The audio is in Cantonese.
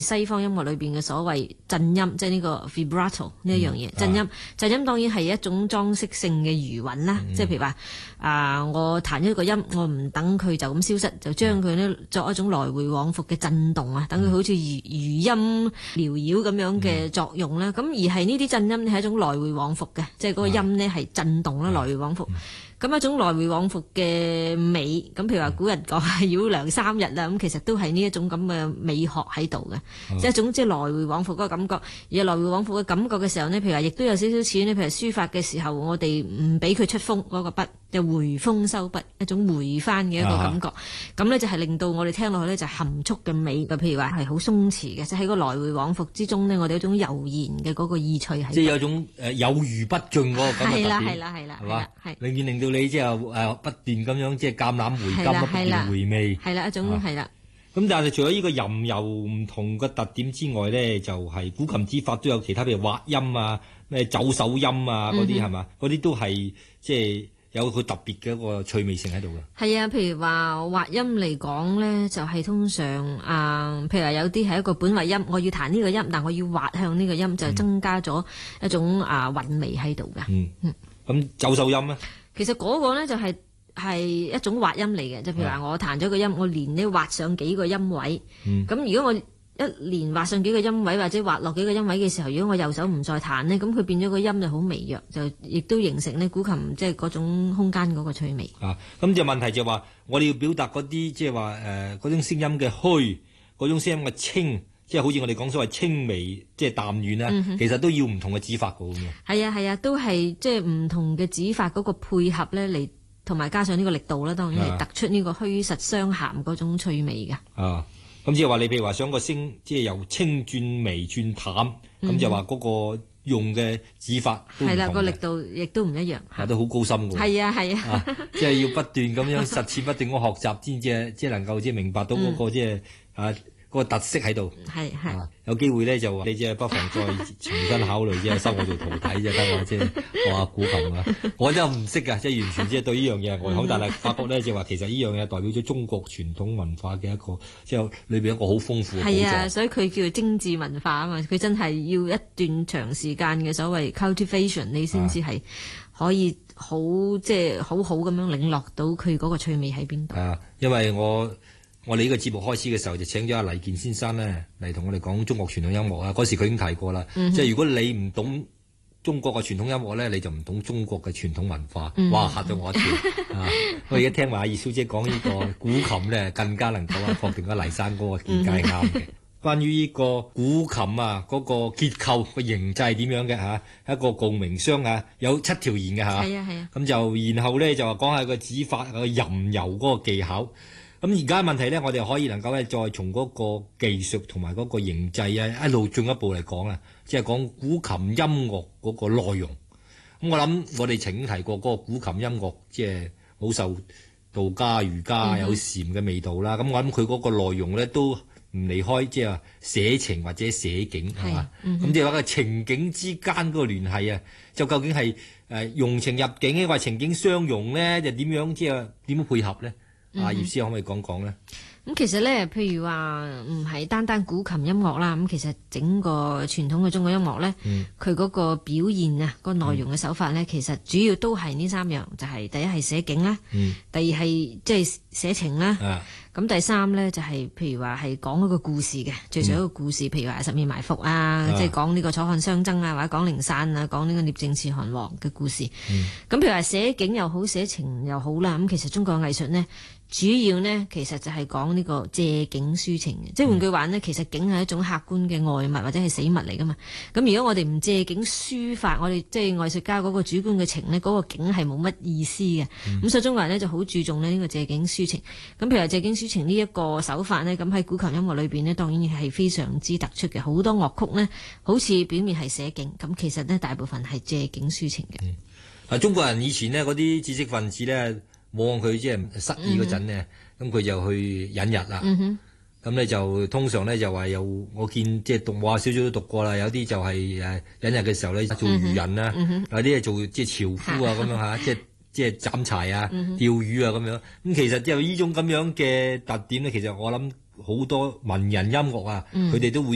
西方音樂裏邊嘅所謂震音，即係呢個 vibrato 呢一樣嘢。震音當然係一種裝飾性嘅餘韻啦。即係譬如話我彈一個音，我唔等佢就咁消失，就將佢呢作一種來回往復嘅震動啊，等佢好似餘音繚繞咁樣嘅作用啦。咁而係呢啲震音呢係一種來回往復嘅，即係嗰個音呢係震動啦，來回往復。咁一種來回往復嘅美，咁譬如話古人講係繞梁3日啦，咁其實都係呢一種咁嘅美學喺度嘅，即係一種即係來回往復嗰個感覺。而來回往復嘅感覺嘅時候呢，譬如話亦都有少少似呢，譬如書法嘅時候，我哋唔俾佢出鋒嗰個筆，就回鋒收筆，一種回翻嘅一個感覺。咁呢就係令到我哋聽落去呢就含蓄嘅美，譬如話係好鬆弛嘅，即係喺個來回往復之中呢，我哋有一種悠然嘅嗰個意趣喺度。 即係有種有餘不盡嗰個感覺特點。 係啦， 係嘛？令到你即係不斷咁樣即係橄欖回甘，不斷回味。 係啦，一種係啦。 咁但係除咗呢個吟遊唔同嘅特點之外咧，就係古琴指法都有其他，譬如滑音啊、咩走手音啊嗰啲係嘛？嗰啲都係即係有佢特別嘅一個趣味性喺度嘅。係啊，譬如話滑音嚟講咧，就係通常譬如話有啲係一個本位音，我要彈呢個音，但我要滑向呢個音，就增加咗一種韻味喺度嘅。 咁走手音咧？ 其實嗰個咧就係一種滑音嚟嘅，即係譬如話我彈咗個音，我連呢滑上幾個音位。咁如果我一連滑上幾個音位或者滑落幾個音位嘅時候，如果我右手唔再彈呢，咁佢變咗個音就好微弱，就亦都形成呢古琴即係嗰種空間嗰個趣味。 咁就問題就話我哋要表達嗰啲即係話嗰種聲音嘅虛，嗰種聲音嘅清。即係好似我哋講所謂清微，即係淡遠啦，其實都要唔同嘅指法㗎咁樣。 係啊，都係即係唔同嘅指法嗰個配合咧，嚟同埋加上呢個力度啦，當然係突出呢個虛實相涵嗰種趣味嘅。 咁即係話你譬如話想個聲，即係由清轉微轉淡，咁就話嗰個用嘅指法都唔同嘅。係啦，個力度亦都唔一樣。都好高深㗎。係啊， 即係要不斷咁樣實踐，不斷咁學習，先至即係能夠即係明白到嗰個即係嗰個特色喺度，有機會咧就你即係不妨再重新考慮，即係收我做徒弟啫，得我即係學下古琴啊！我真係唔識㗎，即係完全即係對呢樣嘢係外行，但係發覺咧就話其實呢樣嘢代表咗中國傳統文化嘅一個即係裏邊一個好豐富嘅寶藏。 係啊，所以佢叫做精緻文化啊嘛，佢真係要一段長時間嘅所謂 cultivation， 你先至係可以好即係好好咁樣領略到佢嗰個趣味喺邊度。 因為我哋呢個節目開始嘅時候就請咗阿黎健先生咧嚟同我哋講中國傳統音樂啊。嗰時佢已經提過啦，即係如果你唔懂中國嘅傳統音樂咧，你就唔懂中國嘅傳統文化。哇，嚇咗我一跳！我而家聽埋阿葉小姐講呢個古琴咧，更加能夠確定阿黎生嗰個見解係啱嘅。關於呢個古琴嗰個結構個形制係點樣嘅一個共鳴箱有7條弦嘅係啊。 咁就然後咧就話講下個指法個吟遊嗰個技巧。咁而家問題咧，我哋可以能夠咧再從嗰個技術同埋嗰個形制一路進一步嚟講啦，即係講古琴音樂嗰個內容。咁我諗我哋曾經提過嗰個古琴音樂，即係好受道家、儒家有禪嘅味道啦。咁我諗佢嗰個內容咧都唔離開即係寫情或者寫景係嘛。咁即係話個情景之間嗰個聯繫就究竟係用情入境，抑或情景相融咧？就點樣即係點樣配合咧？葉師可唔可以講講咧？ 咁其實咧，譬如話唔係單單古琴音樂啦，咁其實整個傳統嘅中國音樂咧，佢嗰個表現個內容嘅手法咧，其實主要都係呢3樣，就係第一係寫景啦，第二係即係寫情啦，咁第三咧就係譬如話係講一個故事嘅，最少一個故事，譬如話十面埋伏即係講呢個楚漢相爭或者講陵散講呢個聶政刺韓王嘅故事。咁譬如話寫景又好，寫情又好啦，咁其實中國藝術呢，主要呢，其實就係講呢個借景抒情嘅，即係換句話呢，其實景係一種客觀嘅外物或者係死物嚟噶嘛。咁如果我哋唔借景抒發，我哋即係藝術家嗰個主觀嘅情呢，嗰個景係冇乜意思嘅。咁所以中國人呢就好注重呢個借景抒情。咁譬如話借景抒情呢一個手法呢，咁喺古琴音樂裏邊呢，當然係非常之突出嘅。好多樂曲呢，好似表面係寫景，咁其實呢，大部分係借景抒情嘅。 中國人以前呢，嗰啲知識分子呢，往佢即係失意嗰陣呢，咁佢就去引日啦。咁咧就通常咧就話我見即係讀話少少都讀過啦，有啲就係引日嘅時候咧做漁人啦，有啲係做即係樵夫咁樣嚇，即係斬柴釣魚咁樣。咁其實就呢種咁樣嘅特點咧，其實我諗好多文人音樂佢哋都會。